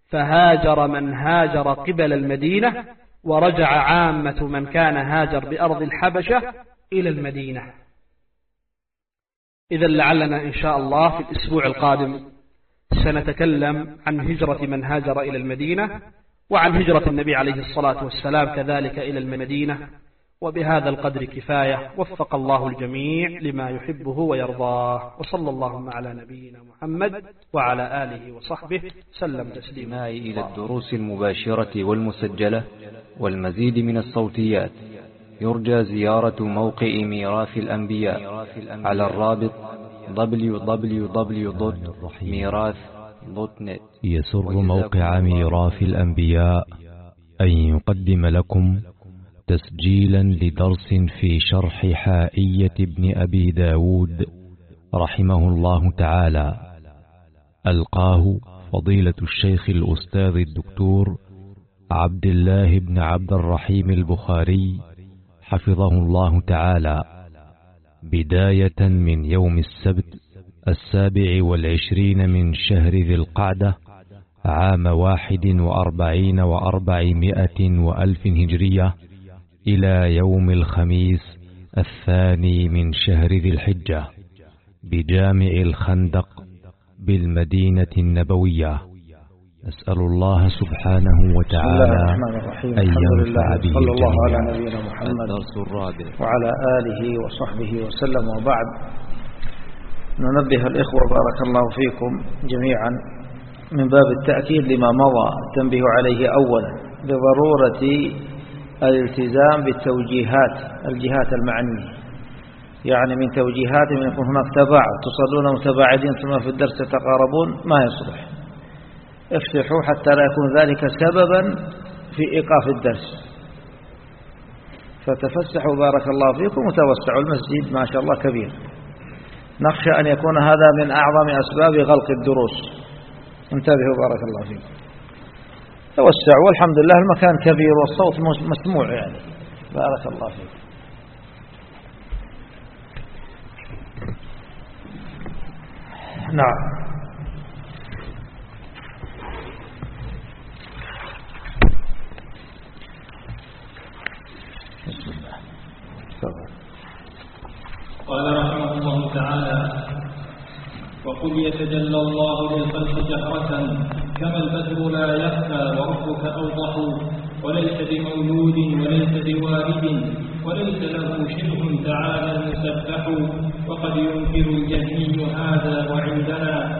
فهاجر من هاجر قبل المدينة، ورجع عامة من كان هاجر بأرض الحبشة إلى المدينة. إذا لعلنا إن شاء الله في الأسبوع القادم سنتكلم عن هجرة من هاجر إلى المدينة، وعن هجرة النبي عليه الصلاة والسلام كذلك إلى المدينة. وبهذا القدر كفاية، وفق الله الجميع لما يحبه ويرضاه، وصلى اللهم على نبينا محمد وعلى آله وصحبه سلم تسليما. إلى الدروس المباشرة والمسجلة والمزيد من الصوتيات يرجى زيارة موقع ميراث الأنبياء على الرابط www.mirath.net. يسر موقع ميراث الأنبياء أن يقدم لكم تسجيلا لدرس في شرح حائية ابن أبي داود رحمه الله تعالى، ألقاه فضيلة الشيخ الأستاذ الدكتور عبد الله بن عبد الرحيم البخاري حفظه الله تعالى، بداية من يوم السبت 27 من شهر ذي القعدة عام 41 و400 وألف هجرية، إلى يوم الخميس 2 من شهر ذي الحجة بجامع الخندق بالمدينة النبوية. أسأل الله سبحانه وتعالى أن ينفع به صلى الله على الجميع. نبينا محمد الدرس الرابع وعلى آله وصحبه وسلم، وبعد. ننبه الإخوة بارك الله فيكم جميعا من باب التأكيد لما مضى التنبيه عليه أولا بضرورة الالتزام بالتوجيهات، الجهات المعنية، يعني من توجيهات من يكون هناك تباعد، تصلون متباعدين ثم في الدرس تتقاربون، ما يصلح. افتحوا حتى لا يكون ذلك سببا في إيقاف الدرس، فتفسحوا بارك الله فيكم وتوسعوا، المسجد ما شاء الله كبير، نخشى أن يكون هذا من أعظم أسباب غلق الدروس. انتبهوا بارك الله فيكم، توسعوا، والحمد لله المكان كبير والصوت مسموع يعني، بارك الله فيكم. نعم. بسم الله. قال رحمه الله تعالى: وقل يتجلى الله للخلق جهرة كما البدر لا يخفى وربك أوضح، وليس بمولود وليس بوالد وليس له شبه تعالى المسبح. وقد ينكر الجهمي هذا وعندنا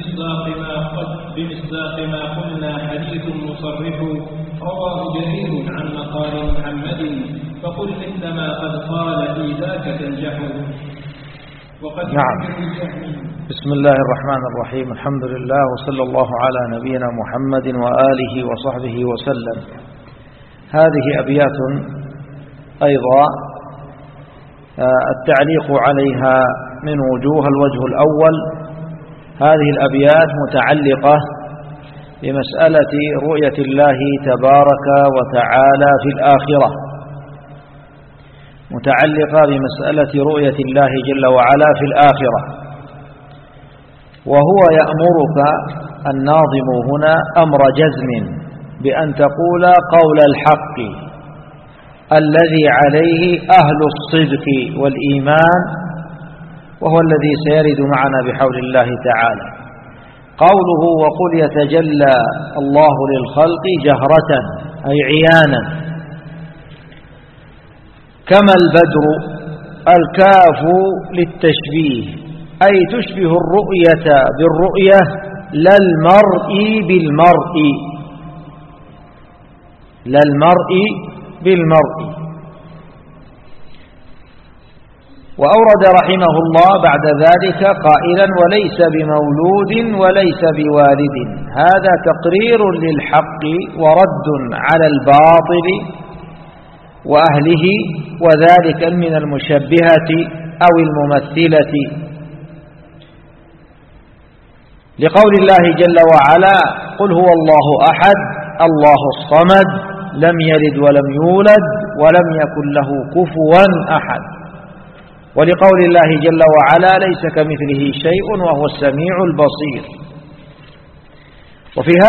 بمصداق ما قلنا حديث مصرح، رواه جرير عن مقال محمد، فقل إنما قد قال في ذاك تنجح. نعم. بسم الله الرحمن الرحيم، الحمد لله وصلى الله على نبينا محمد وآله وصحبه وسلم. هذه أبيات أيضا التعليق عليها من وجوه. الوجه الأول، هذه الأبيات متعلقة بمسألة رؤية الله تبارك وتعالى في الآخرة، متعلقة بمسألة رؤية الله جل وعلا في الآخرة. وهو يأمرك الناظم هنا أمر جزم بأن تقول قول الحق الذي عليه أهل الصدق والإيمان، وهو الذي سيرد معنا بحول الله تعالى. قوله وقل يتجلى الله للخلق جهرة أي عيانا، كما البدر، الكاف للتشبيه أي تشبه الرؤية بالرؤية لا المرء بالمرء، لا المرء بالمرء. وأورد رحمه الله بعد ذلك قائلا وليس بمولود وليس بوالد، هذا تقرير للحق ورد على الباطل وأهله، وذلك من المشبهة أو الممثلة، لقول الله جل وعلا قل هو الله أحد الله الصمد لم يلد ولم يولد ولم يكن له كفوا أحد، ولقول الله جل وعلا ليس كمثله شيء وهو السميع البصير. وفي